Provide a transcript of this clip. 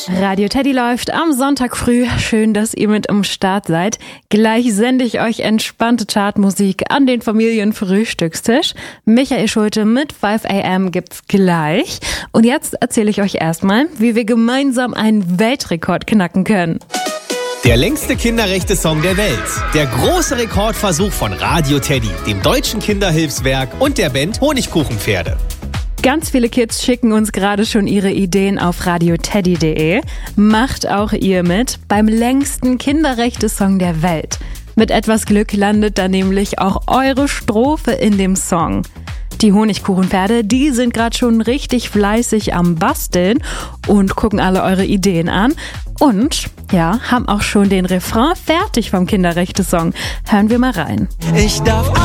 Radio Teddy läuft am Sonntag früh. Schön, dass ihr mit am Start seid. Gleich sende ich euch entspannte Chartmusik an den Familienfrühstückstisch. Michael Schulte mit 5 AM gibt's gleich. Und jetzt erzähle ich euch erstmal, wie wir gemeinsam einen Weltrekord knacken können. Der längste Kinderrechte-Song der Welt. Der große Rekordversuch von Radio Teddy, dem Deutschen Kinderhilfswerk und der Band Honigkuchenpferde. Ganz viele Kids schicken uns gerade schon ihre Ideen auf radioteddy.de. Macht auch ihr mit beim längsten Kinderrechte-Song der Welt. Mit etwas Glück landet da nämlich auch eure Strophe in dem Song. Die Honigkuchenpferde, die sind gerade schon richtig fleißig am Basteln und gucken alle eure Ideen an. Und, ja, haben auch schon den Refrain fertig vom Kinderrechte-Song. Hören wir mal rein. Ich darf